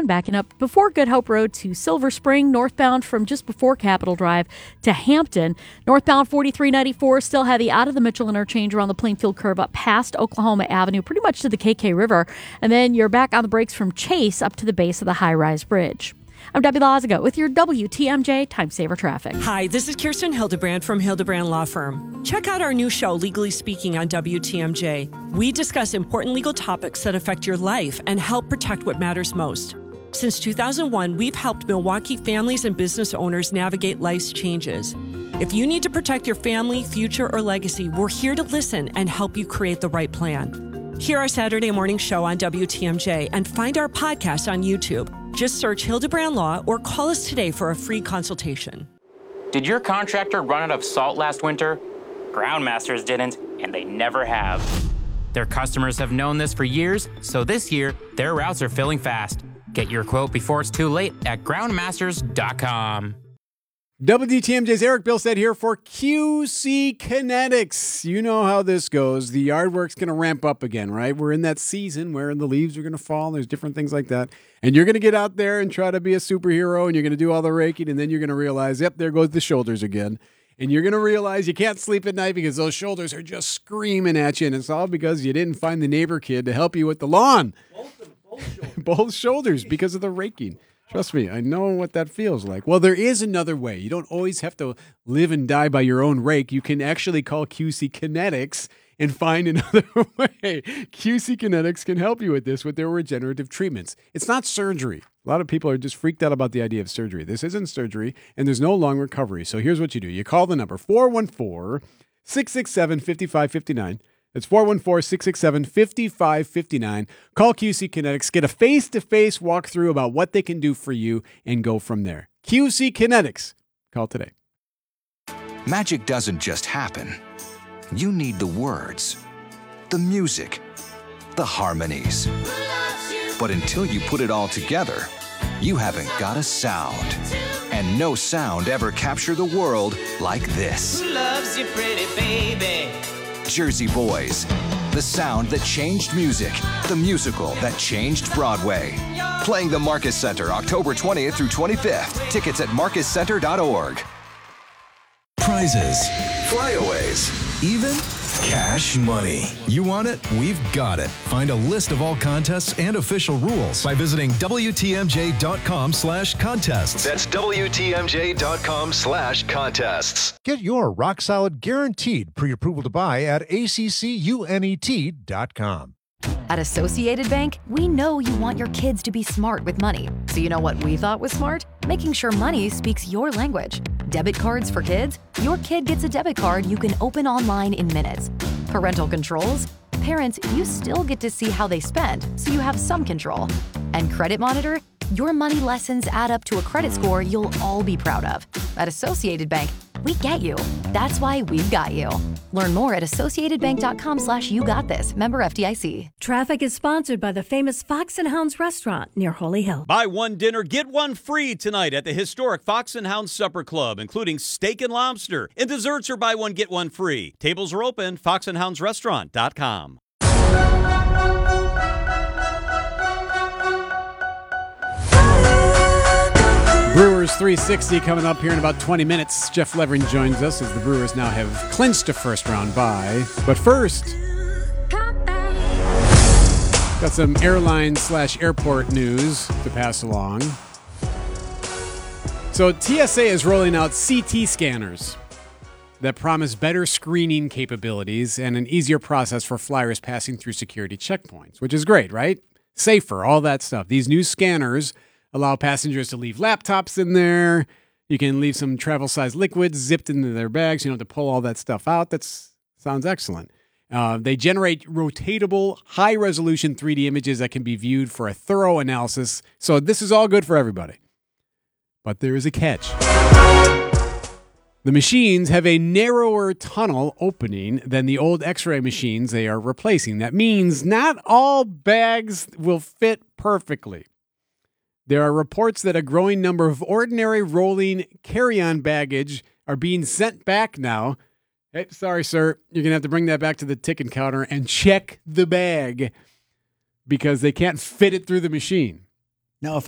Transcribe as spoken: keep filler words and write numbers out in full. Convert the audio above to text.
one, backing up before Good Hope Road to Silver Spring, northbound from just before Capitol Drive to Hampton. Northbound forty-three ninety-four, still heavy out of the Mitchell interchange around the Plainfield curve up past Oklahoma Avenue, pretty much to the K K River. And then you're back on the brakes from Chase up to the base of the high-rise bridge. I'm Debbie Lazago with your W T M J Time Saver Traffic. Hi, this is Kirsten Hildebrand from Hildebrand Law Firm. Check out our new show, Legally Speaking, on W T M J. We discuss important legal topics that affect your life and help protect what matters most. Since two thousand one, we've helped Milwaukee families and business owners navigate life's changes. If you need to protect your family, future, or legacy, we're here to listen and help you create the right plan. Hear our Saturday morning show on W T M J and find our podcast on YouTube. Just search Hildebrand Law or call us today for a free consultation. Did your contractor run out of salt last winter? Groundmasters didn't, and they never have. Their customers have known this for years, so this year, their routes are filling fast. Get your quote before it's too late at groundmasters dot com. W T M J's Eric Bilstead here for Q C Kinetics. You know how this goes. The yard work's going to ramp up again, right? We're in that season where the leaves are going to fall. There's different things like that. And you're going to get out there and try to be a superhero, and you're going to do all the raking, and then you're going to realize, yep, there goes the shoulders again. And you're going to realize you can't sleep at night because those shoulders are just screaming at you, and it's all because you didn't find the neighbor kid to help you with the lawn. Both, both shoulders. Both shoulders because of the raking. Trust me, I know what that feels like. Well, there is another way. You don't always have to live and die by your own rake. You can actually call Q C Kinetics and find another way. Q C Kinetics can help you with this with their regenerative treatments. It's not surgery. A lot of people are just freaked out about the idea of surgery. This isn't surgery, and there's no long recovery. So here's what you do. You call the number four one four, six six seven, five five five nine. It's four one four, six six seven, five five five nine. Call Q C Kinetics. Get a face-to-face walkthrough about what they can do for you and go from there. Q C Kinetics. Call today. Magic doesn't just happen. You need the words, the music, the harmonies. But until you put it all together, you haven't got a sound. And no sound ever captured the world like this. Who loves you, pretty baby? Jersey Boys, the sound that changed music, the musical that changed Broadway. Playing the Marcus Center October twentieth through twenty-fifth. Tickets at marcus center dot org. Prizes, Flyaways, even cash money. You want it? We've got it. Find a list of all contests and official rules by visiting W T M J dot com slash contests. That's W T M J dot com slash contests. Get your rock solid guaranteed pre-approval to buy at A C C U N E T dot com. At Associated Bank, we know you want your kids to be smart with money. So you know what we thought was smart? Making sure money speaks your language. Debit cards for kids? Your kid gets a debit card you can open online in minutes. Parental controls? Parents, you still get to see how they spend, so you have some control. And Credit Monitor? Your money lessons add up to a credit score you'll all be proud of. At Associated Bank, we get you. That's why we've got you. Learn more at associated bank dot com slash you got this. Member F D I C. Traffic is sponsored by the famous Fox and Hounds restaurant near Holy Hill. Buy one dinner, get one free tonight at the historic Fox and Hounds Supper Club, including steak and lobster. And desserts are buy one, get one free. Tables are open, fox and hounds restaurant dot com. Brewers three sixty coming up here in about twenty minutes. Jeff Levering joins us as the Brewers now have clinched a first-round bye. But first, got some airline slash airport news to pass along. So T S A is rolling out C T scanners that promise better screening capabilities and an easier process for flyers passing through security checkpoints, which is great, right? Safer, all that stuff. These new scanners allow passengers to leave laptops in there. You can leave some travel-sized liquids zipped into their bags. You don't have to pull all that stuff out. That sounds excellent. Uh, they generate rotatable, high-resolution three D images that can be viewed for a thorough analysis. So this is all good for everybody. But there is a catch. The machines have a narrower tunnel opening than the old X-ray machines they are replacing. That means not all bags will fit perfectly. There are reports that a growing number of ordinary rolling carry-on baggage are being sent back now. Hey, sorry, sir. You're going to have to bring that back to the ticket counter and check the bag because they can't fit it through the machine. Now, if